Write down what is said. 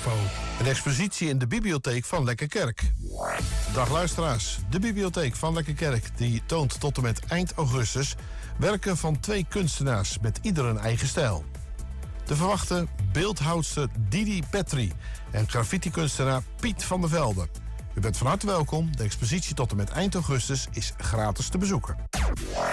Expo. Een expositie in de bibliotheek van Lekkerkerk. Dag luisteraars, de bibliotheek van Lekkerkerk die toont tot en met eind augustus werken van 2 kunstenaars met ieder een eigen stijl. De verwachte beeldhoudster Didi Petri en graffiti-kunstenaar Piet van der Velde. U bent van harte welkom. De expositie tot en met eind augustus is gratis te bezoeken.